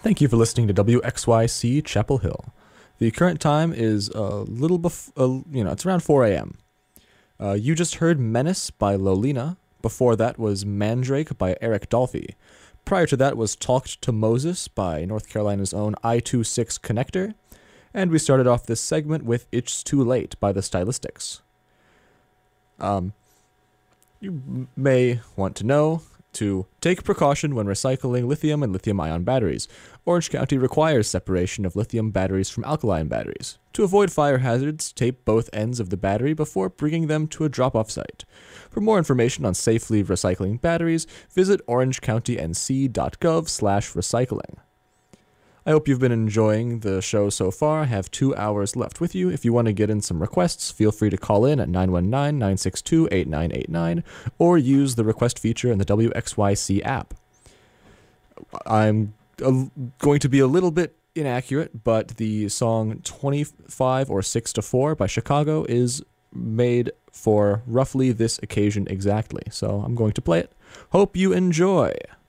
Thank you for listening to WXYC Chapel Hill. The current time is a little it's around 4 a.m. You just heard Menace by Lolina. Before that was Mandrake by Eric Dolphy. Prior to that was Talked to Moses by North Carolina's own I26 Connector. And we started off this segment with It's Too Late by the Stylistics. You may want to know to take precaution when recycling lithium and lithium-ion batteries. Orange County requires separation of lithium batteries from alkaline batteries. To avoid fire hazards, tape both ends of the battery before bringing them to a drop-off site. For more information on safely recycling batteries, visit orangecountync.gov/recycling. I hope you've been enjoying the show so far. I have 2 hours left with you. If you want to get in some requests, feel free to call in at 919-962-8989 or use the request feature in the WXYC app. I'm going to be a little bit inaccurate, but the song 25 or 6 to 4 by Chicago is made for roughly this occasion exactly. So I'm going to play it. Hope you enjoy.